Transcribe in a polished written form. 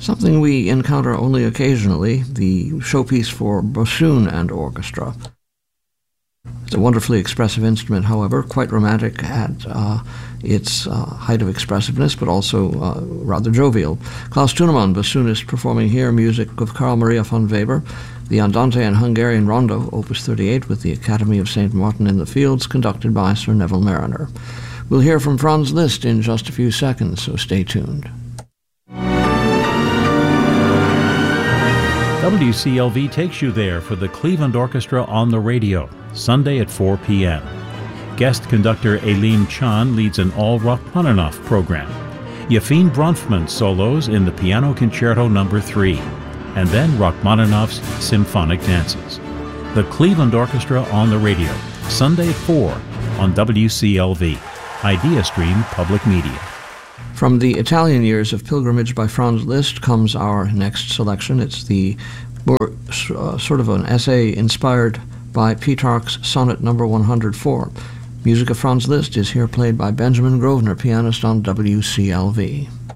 Something we encounter only occasionally, the showpiece for bassoon and orchestra. It's a wonderfully expressive instrument, however, quite romantic at its height of expressiveness, but also rather jovial. Klaus Thunemann, bassoonist, performing here music of Carl Maria von Weber, the Andante and Hungarian Rondo, Opus 38, with the Academy of St. Martin in the Fields, conducted by Sir Neville Marriner. We'll hear from Franz Liszt in just a few seconds, so stay tuned. WCLV takes you there for the Cleveland Orchestra on the radio, Sunday at 4 p.m. Guest conductor Eileen Chan leads an all Rachmaninoff program. Yefim Bronfman solos in the Piano Concerto No. 3, and then Rachmaninoff's Symphonic Dances. The Cleveland Orchestra on the radio, Sunday at 4 on WCLV, IdeaStream Public Media. From the Italian Years of Pilgrimage by Franz Liszt comes our next selection. It's the more sort of an essay inspired by Petrarch's Sonnet No. 104. Music of Franz Liszt is here played by Benjamin Grosvenor, pianist on WCLV.